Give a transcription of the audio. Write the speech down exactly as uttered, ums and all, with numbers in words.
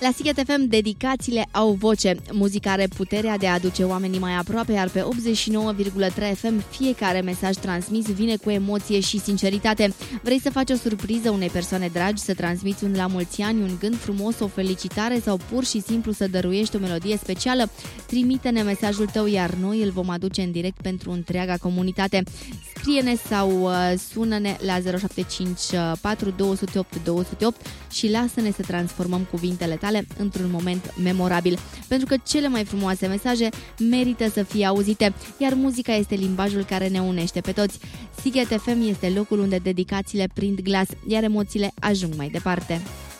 La Sighet F M, dedicațiile au voce. Muzica are puterea de a aduce oamenii mai aproape, iar pe optzeci și nouă virgulă trei F M fiecare mesaj transmis vine cu emoție și sinceritate. Vrei să faci o surpriză unei persoane dragi, să transmiți un la mulți ani, un gând frumos, o felicitare sau pur și simplu să dăruiești o melodie specială? Trimite-ne mesajul tău, iar noi îl vom aduce în direct pentru întreaga comunitate. Scrie-ne sau uh, sună-ne la zero șapte cinci patru doi zero opt doi zero opt și lasă-ne să transformăm cuvintele tale într-un moment memorabil. Pentru că cele mai frumoase mesaje merită să fie auzite, iar muzica este limbajul care ne unește pe toți. Sighet F M este locul unde dedicațiile prind glas, iar emoțiile ajung mai departe.